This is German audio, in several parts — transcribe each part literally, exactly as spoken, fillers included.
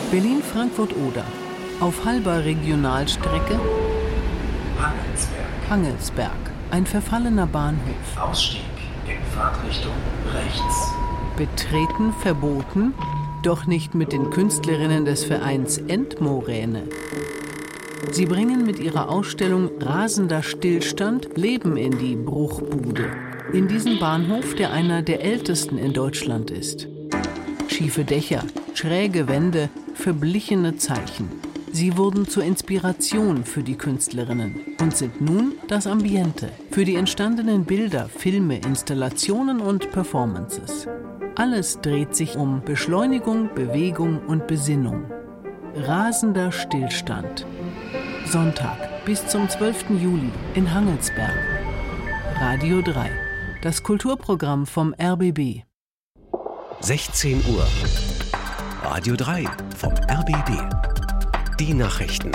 Berlin-Frankfurt-Oder. Auf halber Regionalstrecke Hangelsberg. Hangelsberg, ein verfallener Bahnhof. Ausstieg in Fahrtrichtung rechts. Betreten verboten, doch nicht mit den Künstlerinnen des Vereins Endmoräne. Sie bringen mit ihrer Ausstellung Rasender Stillstand Leben in die Bruchbude. In diesen Bahnhof, der einer der ältesten in Deutschland ist. Schiefe Dächer, schräge Wände, verblichene Zeichen. Sie wurden zur Inspiration für die Künstlerinnen und sind nun das Ambiente für die entstandenen Bilder, Filme, Installationen und Performances. Alles dreht sich um Beschleunigung, Bewegung und Besinnung. Rasender Stillstand. Sonntag bis zum zwölften Juli in Hangelsberg. Radio drei, das Kulturprogramm vom R B B. sechzehn Uhr. Radio drei vom R B B. Die Nachrichten.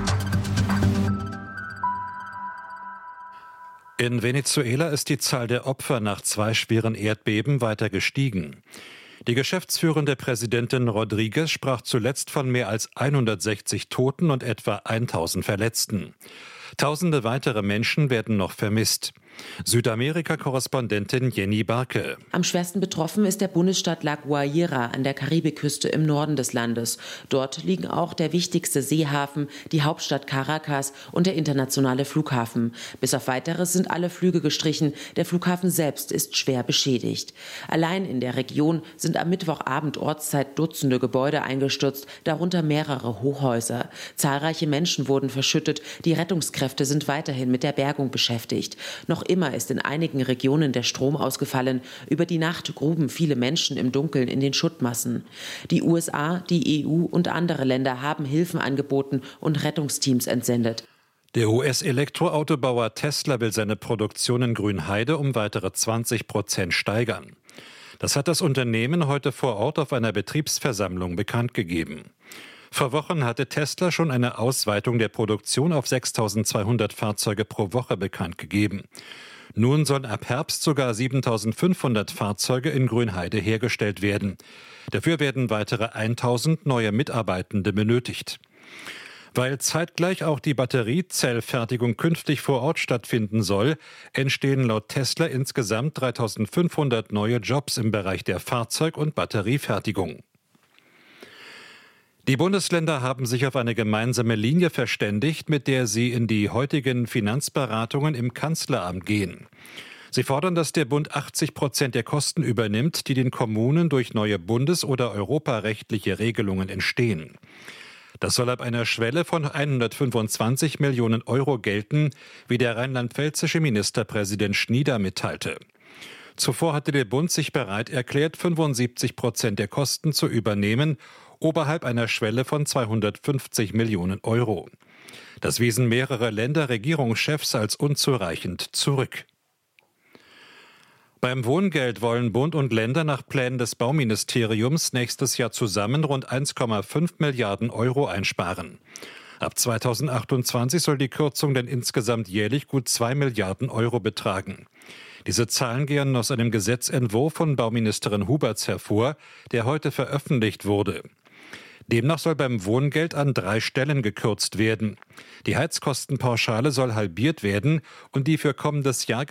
In Venezuela ist die Zahl der Opfer nach zwei schweren Erdbeben weiter gestiegen. Die geschäftsführende Präsidentin Rodriguez sprach zuletzt von mehr als hundertsechzig Toten und etwa tausend Verletzten. Tausende weitere Menschen werden noch vermisst. Südamerika-Korrespondentin Jenny Barke. Am schwersten betroffen ist der Bundesstaat La Guaira an der Karibikküste im Norden des Landes. Dort liegen auch der wichtigste Seehafen, die Hauptstadt Caracas und der internationale Flughafen. Bis auf Weiteres sind alle Flüge gestrichen. Der Flughafen selbst ist schwer beschädigt. Allein in der Region sind am Mittwochabend Ortszeit Dutzende Gebäude eingestürzt, darunter mehrere Hochhäuser. Zahlreiche Menschen wurden verschüttet. Die Rettungskräfte sind weiterhin mit der Bergung beschäftigt. Noch immer ist in einigen Regionen der Strom ausgefallen. Über die Nacht gruben viele Menschen im Dunkeln in den Schuttmassen. Die U S A, die E U und andere Länder haben Hilfen angeboten und Rettungsteams entsendet. Der U S-Elektroautobauer Tesla will seine Produktion in Grünheide um weitere zwanzig Prozent steigern. Das hat das Unternehmen heute vor Ort auf einer Betriebsversammlung bekannt gegeben. Vor Wochen hatte Tesla schon eine Ausweitung der Produktion auf sechstausendzweihundert Fahrzeuge pro Woche bekannt gegeben. Nun sollen ab Herbst sogar siebentausendfünfhundert Fahrzeuge in Grünheide hergestellt werden. Dafür werden weitere tausend neue Mitarbeitende benötigt. Weil zeitgleich auch die Batteriezellfertigung künftig vor Ort stattfinden soll, entstehen laut Tesla insgesamt dreitausendfünfhundert neue Jobs im Bereich der Fahrzeug- und Batteriefertigung. Die Bundesländer haben sich auf eine gemeinsame Linie verständigt, mit der sie in die heutigen Finanzberatungen im Kanzleramt gehen. Sie fordern, dass der Bund achtzig Prozent der Kosten übernimmt, die den Kommunen durch neue bundes- oder europarechtliche Regelungen entstehen. Das soll ab einer Schwelle von hundertfünfundzwanzig Millionen Euro gelten, wie der rheinland-pfälzische Ministerpräsident Schnieder mitteilte. Zuvor hatte der Bund sich bereit erklärt, fünfundsiebzig Prozent der Kosten zu übernehmen, oberhalb einer Schwelle von zweihundertfünfzig Millionen Euro. Das wiesen mehrere Länderregierungschefs als unzureichend zurück. Beim Wohngeld wollen Bund und Länder nach Plänen des Bauministeriums nächstes Jahr zusammen rund eins Komma fünf Milliarden Euro einsparen. Ab zweitausendachtundzwanzig soll die Kürzung dann insgesamt jährlich gut zwei Milliarden Euro betragen. Diese Zahlen gehen aus einem Gesetzentwurf von Bauministerin Huberts hervor, der heute veröffentlicht wurde. Demnach soll beim Wohngeld an drei Stellen gekürzt werden. Die Heizkostenpauschale soll halbiert werden und die für kommendes Jahr